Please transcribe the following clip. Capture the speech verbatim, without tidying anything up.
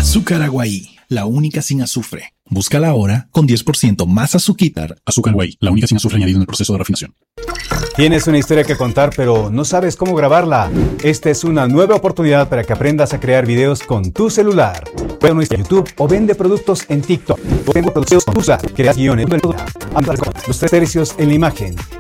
Azúcar Aguaí, la única sin azufre. Búscala ahora con diez por ciento más azuquitar. Azúcar Aguaí, la única sin azufre añadido en el proceso de refinación. Tienes una historia que contar, pero no sabes cómo grabarla. Esta es una nueva oportunidad para que aprendas a crear videos con tu celular. Puedes nuestro YouTube o vende productos en TikTok. O vende productos con Usa, creas guiones, los tres tercios en la imagen.